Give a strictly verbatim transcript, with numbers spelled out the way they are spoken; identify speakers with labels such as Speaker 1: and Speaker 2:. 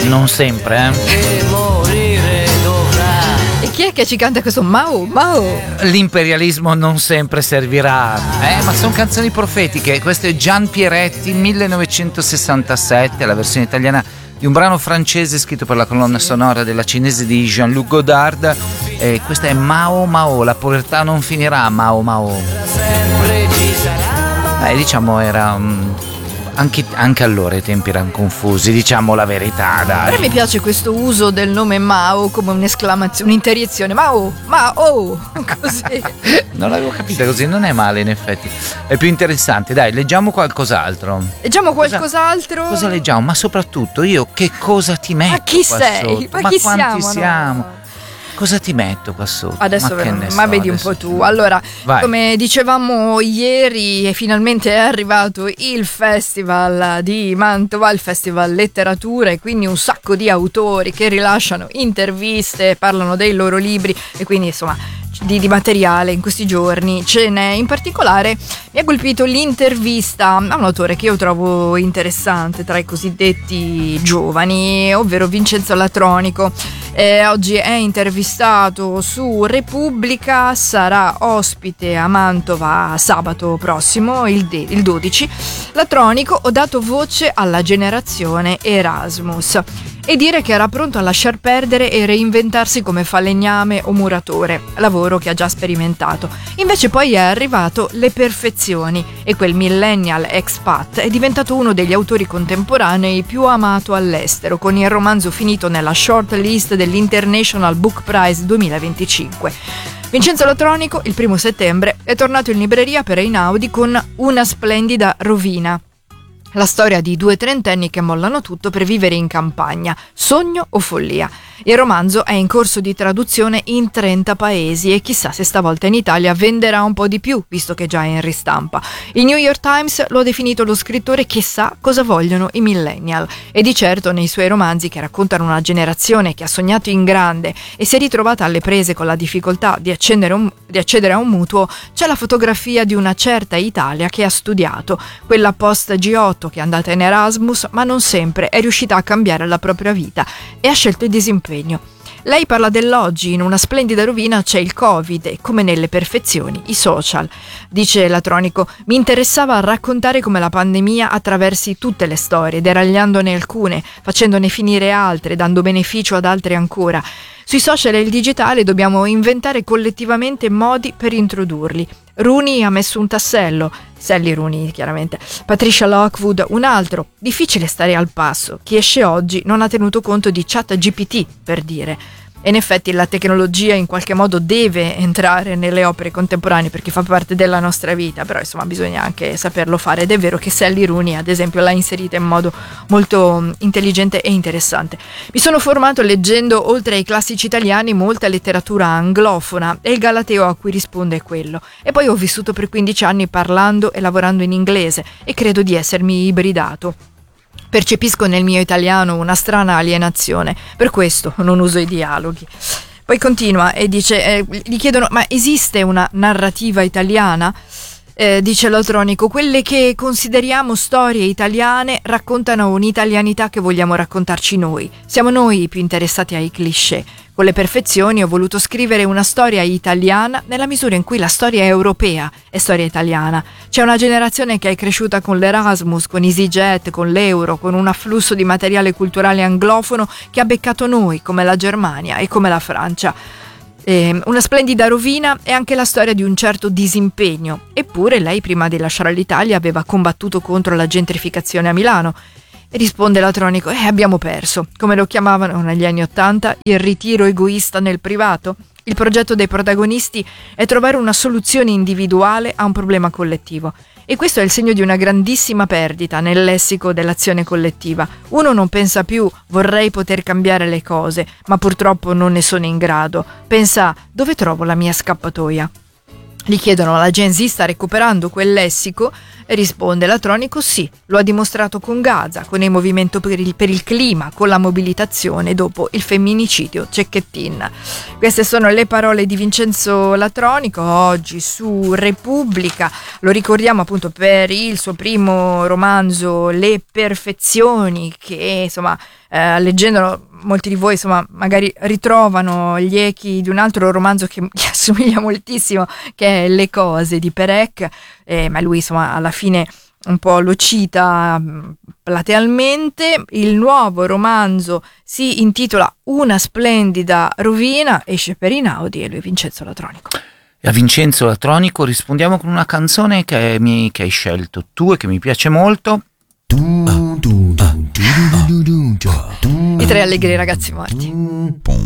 Speaker 1: non sempre, eh.
Speaker 2: E morire dovrà.
Speaker 3: E chi è che ci canta questo Mao Mao?
Speaker 1: L'imperialismo non sempre servirà, eh, ma sono canzoni profetiche. Questo è Gian Pieretti, millenovecentosessantasette, la versione italiana di un brano francese scritto per la colonna sonora della cinese di Jean-Luc Godard. E questa è Mao Mao, la povertà non finirà, Mao Mao.
Speaker 2: Sempre ci sarà.
Speaker 1: Eh, diciamo era um, anche, anche allora i tempi erano confusi, diciamo la verità, dai.
Speaker 3: A me mi piace questo uso del nome Mao come un'esclamazione, un'interiezione. Mao, Mao, così.
Speaker 1: Non l'avevo capita così, non è male in effetti. È più interessante, dai, leggiamo qualcos'altro.
Speaker 3: Leggiamo qualcos'altro?
Speaker 1: Cosa, cosa leggiamo? Ma soprattutto io che cosa ti metto?
Speaker 3: Ma chi
Speaker 1: qua
Speaker 3: sei?
Speaker 1: sotto?
Speaker 3: Ma
Speaker 1: Ma
Speaker 3: chi
Speaker 1: quanti
Speaker 3: siamo,
Speaker 1: siamo?
Speaker 3: no?
Speaker 1: Cosa ti metto qua sotto?
Speaker 3: Adesso
Speaker 1: ma, che
Speaker 3: ma
Speaker 1: ne so,
Speaker 3: vedi un
Speaker 1: adesso
Speaker 3: po' tu. Allora,
Speaker 1: vai.
Speaker 3: Come dicevamo ieri, è finalmente è arrivato il festival di Mantova, il festival letteratura, e quindi un sacco di autori che rilasciano interviste, parlano dei loro libri, e quindi insomma di, di materiale in questi giorni ce n'è. In particolare mi ha colpito l'intervista a un autore che io trovo interessante tra i cosiddetti giovani, ovvero Vincenzo Latronico. Eh, oggi è intervistato su Repubblica, sarà ospite a Mantova sabato prossimo, il, de- il dodici. Latronico: ho dato voce alla generazione Erasmus. E dire che era pronto a lasciar perdere e reinventarsi come falegname o muratore, lavoro che ha già sperimentato. Invece poi è arrivato Le Perfezioni e quel millennial expat è diventato uno degli autori contemporanei più amato all'estero, con il romanzo finito nella short list dell'International Book Prize duemilaventicinque. Vincenzo Latronico il primo settembre è tornato in libreria per Einaudi con Una splendida rovina. La storia di due trentenni che mollano tutto per vivere in campagna, sogno o follia. Il romanzo è in corso di traduzione in trenta paesi e chissà se stavolta in Italia venderà un po' di più, visto che già è in ristampa. Il New York Times lo ha definito lo scrittore che sa cosa vogliono i millennial, e di certo nei suoi romanzi, che raccontano una generazione che ha sognato in grande e si è ritrovata alle prese con la difficoltà di accedere, un, di accedere a un mutuo, c'è la fotografia di una certa Italia che ha studiato, quella post G otto che è andata in Erasmus ma non sempre è riuscita a cambiare la propria vita e ha scelto il disimpegno. Lei parla dell'oggi, in Una splendida rovina c'è il Covid e, come nelle perfezioni, i social. Dice Latronico: mi interessava raccontare come la pandemia attraversi tutte le storie, deragliandone alcune, facendone finire altre, dando beneficio ad altre ancora. Sui social e il digitale dobbiamo inventare collettivamente modi per introdurli. Rooney ha messo un tassello, Sally Rooney chiaramente, Patricia Lockwood un altro. Difficile stare al passo. Chi esce oggi non ha tenuto conto di ChatGPT, per dire. E in effetti la tecnologia in qualche modo deve entrare nelle opere contemporanee perché fa parte della nostra vita, però insomma bisogna anche saperlo fare, ed è vero che Sally Rooney ad esempio l'ha inserita in modo molto intelligente e interessante. Mi sono formato leggendo, oltre ai classici italiani, molta letteratura anglofona, e il galateo a cui risponde è quello, e poi ho vissuto per quindici anni parlando e lavorando in inglese e credo di essermi ibridato. Percepisco nel mio italiano una strana alienazione, per questo non uso i dialoghi. Poi continua e dice, eh, gli chiedono: ma esiste una narrativa italiana? Eh, dice Latronico: quelle che consideriamo storie italiane raccontano un'italianità che vogliamo raccontarci noi. Siamo noi i più interessati ai cliché. Con Le Perfezioni ho voluto scrivere una storia italiana nella misura in cui la storia è europea è storia italiana. C'è una generazione che è cresciuta con l'Erasmus, con EasyJet, con l'euro, con un afflusso di materiale culturale anglofono che ha beccato noi, come la Germania e come la Francia. Eh, Una splendida rovina è anche la storia di un certo disimpegno. Eppure lei, prima di lasciare l'Italia, aveva combattuto contro la gentrificazione a Milano. E risponde Latronico: eh, abbiamo perso, come lo chiamavano negli anni Ottanta, il ritiro egoista nel privato. Il progetto dei protagonisti è trovare una soluzione individuale a un problema collettivo. E questo è il segno di una grandissima perdita nel lessico dell'azione collettiva. Uno non pensa più vorrei poter cambiare le cose, ma purtroppo non ne sono in grado. Pensa: dove trovo la mia scappatoia? Gli chiedono: la Gen Z sta recuperando quel lessico? E risponde Latronico: sì, lo ha dimostrato con Gaza, con il movimento per il, per il clima, con la mobilitazione dopo il femminicidio Cecchettin. Queste sono le parole di Vincenzo Latronico oggi su Repubblica. Lo ricordiamo appunto per il suo primo romanzo Le Perfezioni, che insomma eh, leggendolo molti di voi insomma magari ritrovano gli echi di un altro romanzo che gli assomiglia moltissimo, che è Le Cose di Perec, eh, ma lui insomma alla fine un po' lo cita mh, platealmente. Il nuovo romanzo si intitola Una splendida rovina, esce per Inaudi e lui è Vincenzo Latronico.
Speaker 1: E a Vincenzo Latronico rispondiamo con una canzone che, mi, che hai scelto tu e che mi piace molto.
Speaker 3: I tre allegri ragazzi morti.